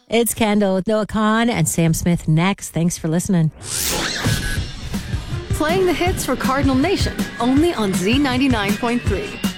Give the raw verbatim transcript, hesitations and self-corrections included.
It's Kendall with Noah Kahn and Sam Smith next. Thanks for listening. Playing the hits for Cardinal Nation, only on Z ninety-nine point three.